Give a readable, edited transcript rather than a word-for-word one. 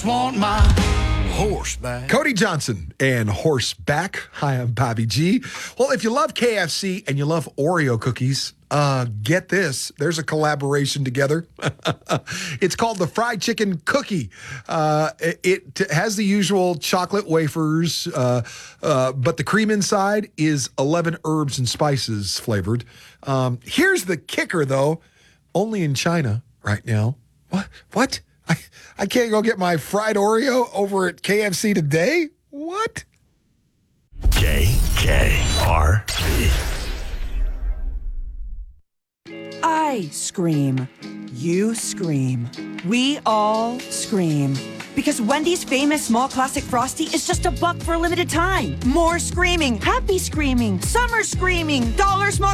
just want my horseback. Cody Johnson and Horseback. Hi, I'm Bobby G. Well, if you love KFC and you love Oreo cookies, get this. There's a collaboration together. It's called the Fried Chicken Cookie. It has the usual chocolate wafers, but the cream inside is 11 herbs and spices flavored. Here's the kicker, though. Only in China right now. What? I can't go get my fried Oreo over at KFC today? What? KKRB. I scream. You scream. We all scream. Because Wendy's famous small classic Frosty is just $1 for a limited time. More screaming, happy screaming, summer screaming, dollar small